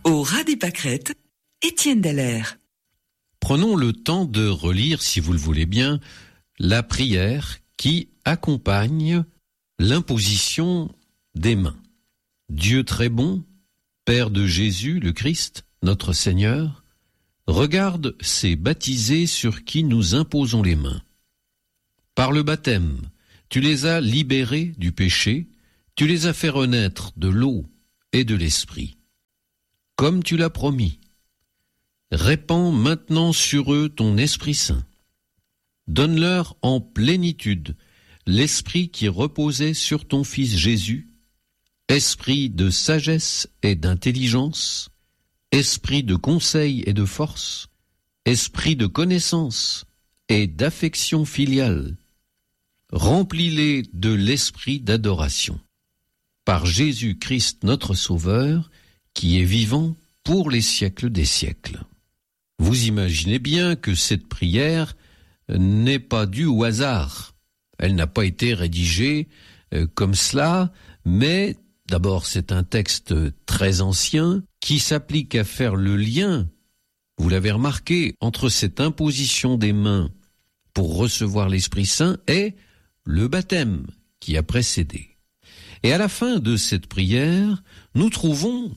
Au ras des pâquerettes, Étienne Dallaire. Prenons le temps de relire, si vous le voulez bien, la prière qui accompagne l'imposition des mains. Dieu très bon, Père de Jésus, le Christ, notre Seigneur, regarde ces baptisés sur qui nous imposons les mains. Par le baptême, tu les as libérés du péché, tu les as fait renaître de l'eau et de l'esprit. Comme tu l'as promis, répands maintenant sur eux ton Esprit Saint. Donne-leur en plénitude l'esprit qui reposait sur ton Fils Jésus, esprit de sagesse et d'intelligence, esprit de conseil et de force, esprit de connaissance et d'affection filiale. Remplis-les de l'esprit d'adoration. Par Jésus-Christ notre Sauveur, qui est vivant pour les siècles des siècles. Vous imaginez bien que cette prière n'est pas due au hasard. Elle n'a pas été rédigée comme cela, mais d'abord c'est un texte très ancien qui s'applique à faire le lien, vous l'avez remarqué, entre cette imposition des mains pour recevoir l'Esprit Saint et le baptême qui a précédé. Et à la fin de cette prière, nous trouvons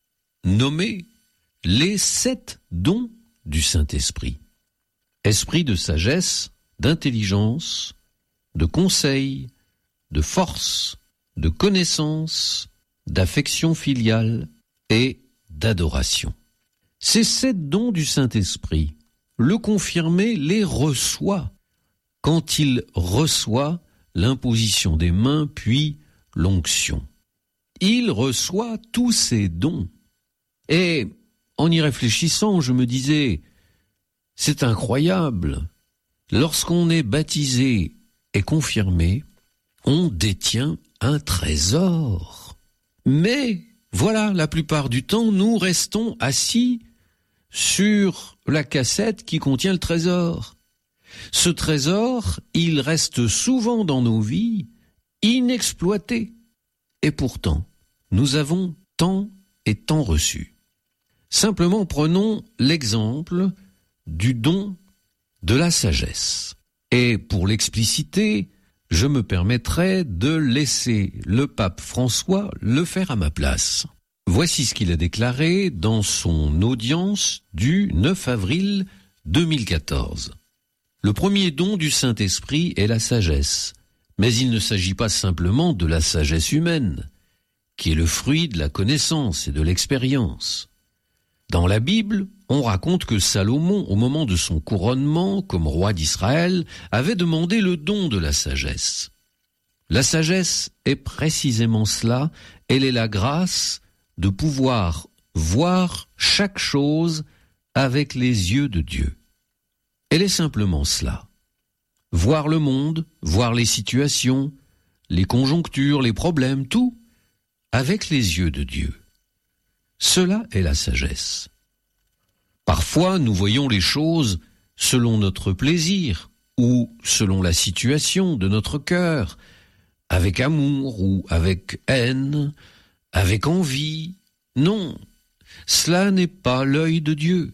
nommés les 7 dons du Saint-Esprit. Esprit de sagesse, d'intelligence, de conseil, de force, de connaissance, d'affection filiale et d'adoration. Ces 7 dons du Saint-Esprit, le confirmé les reçoit quand il reçoit l'imposition des mains puis l'onction. Il reçoit tous ces dons. Et en y réfléchissant, je me disais, c'est incroyable. Lorsqu'on est baptisé et confirmé, on détient un trésor. Mais voilà, la plupart du temps, nous restons assis sur la cassette qui contient le trésor. Ce trésor, il reste souvent dans nos vies inexploité. Et pourtant, nous avons tant et tant reçu. Simplement prenons l'exemple du don de la sagesse. Et pour l'expliciter, je me permettrai de laisser le pape François le faire à ma place. Voici ce qu'il a déclaré dans son audience du 9 avril 2014. Le premier don du Saint-Esprit est la sagesse, mais il ne s'agit pas simplement de la sagesse humaine, qui est le fruit de la connaissance et de l'expérience. Dans la Bible, on raconte que Salomon, au moment de son couronnement comme roi d'Israël, avait demandé le don de la sagesse. La sagesse est précisément cela, elle est la grâce de pouvoir voir chaque chose avec les yeux de Dieu. Elle est simplement cela. Voir le monde, voir les situations, les conjonctures, les problèmes, tout, avec les yeux de Dieu. Cela est la sagesse. Parfois, nous voyons les choses selon notre plaisir ou selon la situation de notre cœur, avec amour ou avec haine, avec envie. Non, cela n'est pas l'œil de Dieu.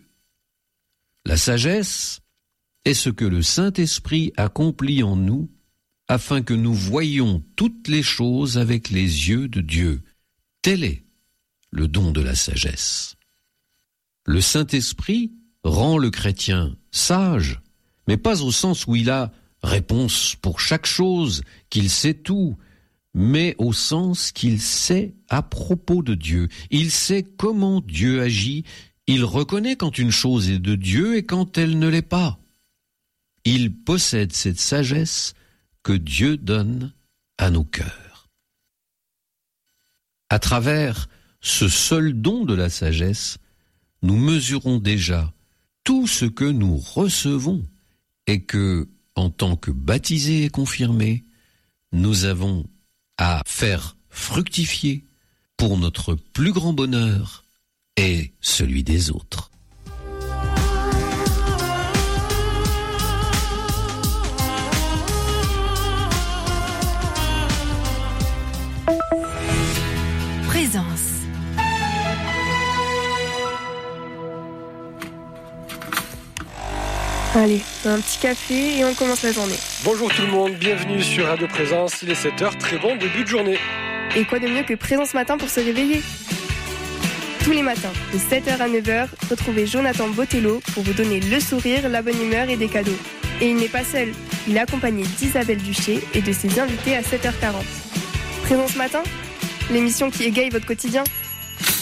La sagesse est ce que le Saint-Esprit accomplit en nous afin que nous voyions toutes les choses avec les yeux de Dieu. Tel est le don de la sagesse. Le Saint-Esprit rend le chrétien sage, mais pas au sens où il a réponse pour chaque chose, qu'il sait tout, mais au sens qu'il sait à propos de Dieu. Il sait comment Dieu agit, il reconnaît quand une chose est de Dieu et quand elle ne l'est pas. Il possède cette sagesse que Dieu donne à nos cœurs. À travers ce seul don de la sagesse, nous mesurons déjà tout ce que nous recevons et que, en tant que baptisés et confirmés, nous avons à faire fructifier pour notre plus grand bonheur et celui des autres. Présence. Allez, un petit café et on commence la journée. Bonjour tout le monde, bienvenue sur Radio Présence, il est 7h, très bon début de journée. Et quoi de mieux que Présence Matin pour se réveiller ? Tous les matins, de 7h à 9h, retrouvez Jonathan Botello pour vous donner le sourire, la bonne humeur et des cadeaux. Et il n'est pas seul, il est accompagné d'Isabelle Duché et de ses invités à 7h40. Présence Matin, l'émission qui égaye votre quotidien.